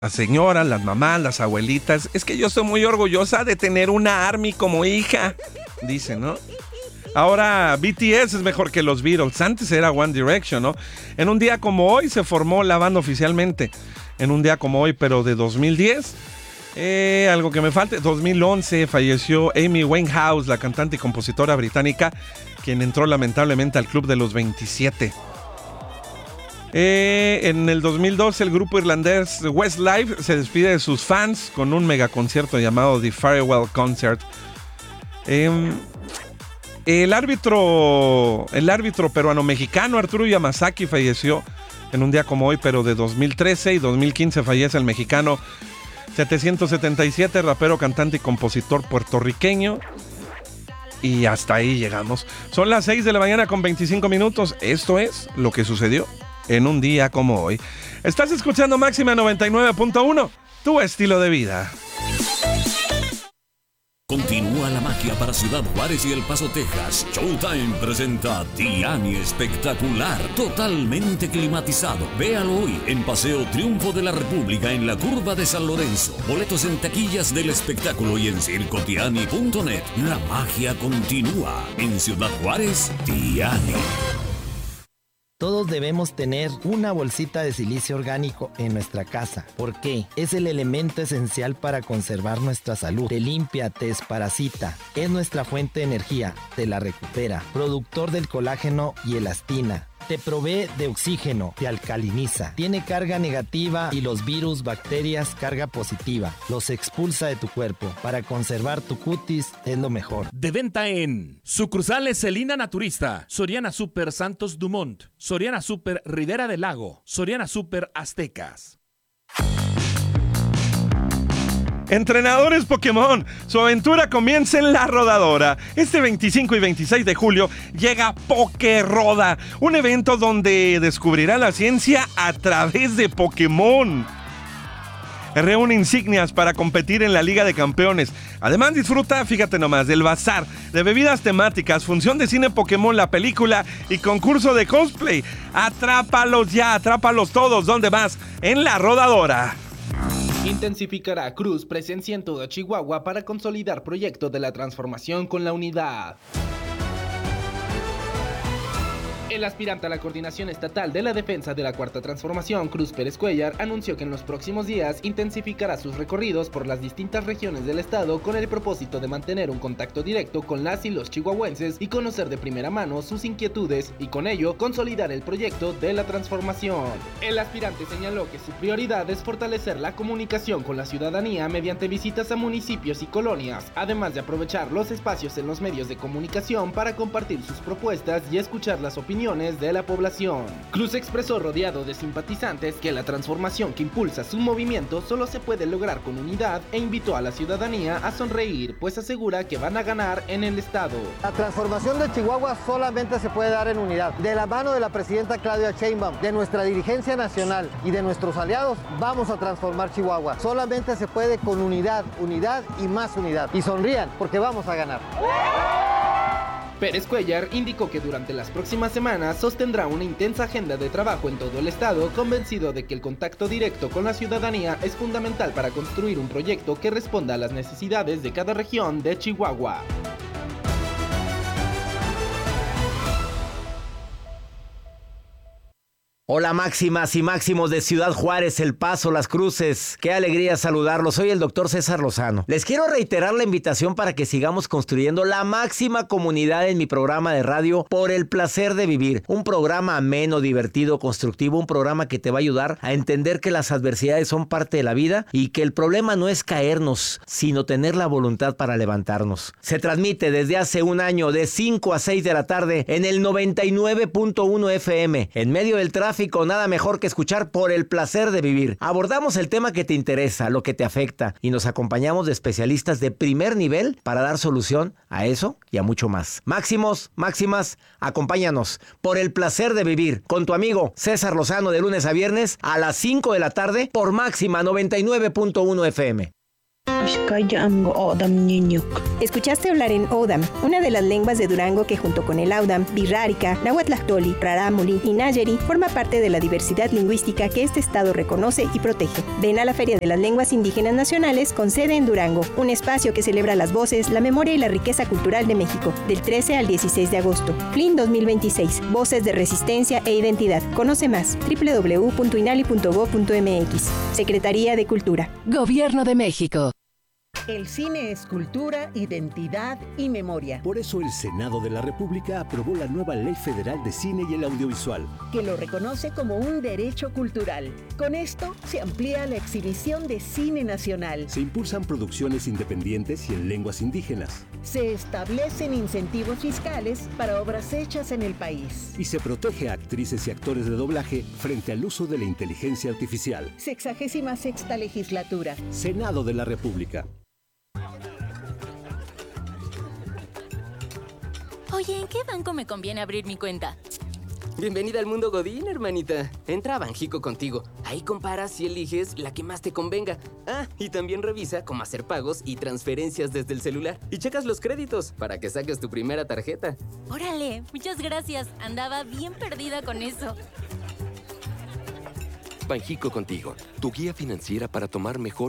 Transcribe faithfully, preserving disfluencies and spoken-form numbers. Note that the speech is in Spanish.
Las señoras, las mamás, las abuelitas, es que yo estoy muy orgullosa de tener una ARMY como hija, dice, ¿no? Ahora B T S es mejor que los Beatles, antes era One Direction, ¿no? En un día como hoy se formó la banda oficialmente, en un día como hoy, pero de dos mil diez, eh, algo que me falte, dos mil once falleció Amy Winehouse, la cantante y compositora británica, quien entró lamentablemente al club de los veintisiete. Eh, en el dos mil doce el grupo irlandés Westlife se despide de sus fans con un megaconcierto llamado The Farewell Concert. Eh, el árbitro el árbitro peruano-mexicano Arturo Yamasaki falleció en un día como hoy, pero de dos mil trece, y dos mil quince fallece el mexicano setecientos setenta y siete, rapero, cantante y compositor puertorriqueño. Y hasta ahí llegamos. Son las seis de la mañana con veinticinco minutos. Esto es lo que sucedió en un día como hoy. Estás escuchando Máxima noventa y nueve punto uno, tu estilo de vida. Continúa la magia para Ciudad Juárez y El Paso, Texas. Showtime presenta Tiani Espectacular, totalmente climatizado. Véalo hoy en Paseo Triunfo de la República en la curva de San Lorenzo. Boletos en taquillas del espectáculo y en circo tiani punto net. La magia continúa en Ciudad Juárez. Tiani. Todos debemos tener una bolsita de silicio orgánico en nuestra casa. ¿Por qué? Es el elemento esencial para conservar nuestra salud. Te limpia, te desparasita. Es nuestra fuente de energía. Te la recupera. Productor del colágeno y elastina. Te provee de oxígeno, te alcaliniza. Tiene carga negativa y los virus, bacterias, carga positiva. Los expulsa de tu cuerpo. Para conservar tu cutis es lo mejor. De venta en sucursales Celina Naturista, Soriana Super Santos Dumont, Soriana Super Rivera del Lago, Soriana Super Aztecas. Entrenadores Pokémon, su aventura comienza en La Rodadora. Este veinticinco y veintiséis de julio llega Pokéroda, un evento donde descubrirá la ciencia a través de Pokémon. Reúne insignias para competir en la Liga de Campeones. Además disfruta, fíjate nomás, del bazar de bebidas temáticas, función de cine Pokémon, la película y concurso de cosplay. Atrápalos ya, atrápalos todos. ¿Dónde más? En La Rodadora. Intensificará Cruz presencia en toda Chihuahua para consolidar proyecto de la transformación con la unidad. El aspirante a la coordinación estatal de la defensa de la Cuarta Transformación, Cruz Pérez Cuellar, anunció que en los próximos días intensificará sus recorridos por las distintas regiones del estado con el propósito de mantener un contacto directo con las y los chihuahuenses y conocer de primera mano sus inquietudes y con ello consolidar el proyecto de la transformación. El aspirante señaló que su prioridad es fortalecer la comunicación con la ciudadanía mediante visitas a municipios y colonias, además de aprovechar los espacios en los medios de comunicación para compartir sus propuestas y escuchar las opiniones de la población. Cruz expresó, rodeado de simpatizantes, que la transformación que impulsa su movimiento solo se puede lograr con unidad e invitó a la ciudadanía a sonreír, pues asegura que van a ganar en el estado. La transformación de Chihuahua solamente se puede dar en unidad. De la mano de la presidenta Claudia Sheinbaum, de nuestra dirigencia nacional y de nuestros aliados, vamos a transformar Chihuahua. Solamente se puede con unidad, unidad y más unidad. Y sonrían, porque vamos a ganar. Pérez Cuellar indicó que durante las próximas semanas sostendrá una intensa agenda de trabajo en todo el estado, convencido de que el contacto directo con la ciudadanía es fundamental para construir un proyecto que responda a las necesidades de cada región de Chihuahua. Hola máximas y máximos de Ciudad Juárez, El Paso, Las Cruces. Qué alegría saludarlos. Soy el doctor César Lozano. Les quiero reiterar la invitación para que sigamos construyendo la máxima comunidad en mi programa de radio Por el Placer de Vivir. Un programa ameno, divertido, constructivo. Un programa que te va a ayudar a entender que las adversidades son parte de la vida y que el problema no es caernos, sino tener la voluntad para levantarnos. Se transmite desde hace un año de cinco a seis de la tarde en el noventa y nueve punto uno F M. En medio del tráfico, nada mejor que escuchar Por el Placer de Vivir. Abordamos el tema que te interesa, lo que te afecta, y nos acompañamos de especialistas de primer nivel para dar solución a eso y a mucho más. Máximos, máximas, acompáñanos Por el Placer de Vivir con tu amigo César Lozano de lunes a viernes a las cinco de la tarde por Máxima noventa y nueve punto uno F M. Escuchaste hablar en Odam, una de las lenguas de Durango que junto con el Audam, Birrárica, Nahuatlahtoli, Rarámuri y Nayeri forma parte de la diversidad lingüística que este estado reconoce y protege. Ven a la Feria de las Lenguas Indígenas Nacionales con sede en Durango, un espacio que celebra las voces, la memoria y la riqueza cultural de México, del trece al dieciséis de agosto. F L I N dos mil veintiséis, Voces de Resistencia e Identidad. Conoce más, doble u doble u doble u punto inali punto gob punto eme equis. Secretaría de Cultura. Gobierno de México. El cine es cultura, identidad y memoria. Por eso el Senado de la República aprobó la nueva Ley Federal de Cine y el Audiovisual, que lo reconoce como un derecho cultural. Con esto se amplía la exhibición de cine nacional. Se impulsan producciones independientes y en lenguas indígenas. Se establecen incentivos fiscales para obras hechas en el país. Y se protege a actrices y actores de doblaje frente al uso de la inteligencia artificial. Sexagésima sexta legislatura. Senado de la República. Oye, ¿en qué banco me conviene abrir mi cuenta? Bienvenida al mundo Godín, hermanita. Entra a Banjico contigo. Ahí comparas y eliges la que más te convenga. Ah, y también revisa cómo hacer pagos y transferencias desde el celular. Y checas los créditos para que saques tu primera tarjeta. Órale, muchas gracias. Andaba bien perdida con eso. Banjico contigo, tu guía financiera para tomar mejores